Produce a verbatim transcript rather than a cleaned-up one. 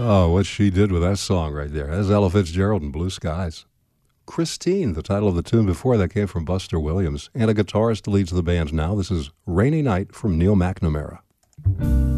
Oh, what she did with that song right there. That's Ella Fitzgerald and Blue Skies. Christine, the title of the tune before that, came from Buster Williams, and a guitarist leads the band now. This is Rainy Night from Neil McNamara.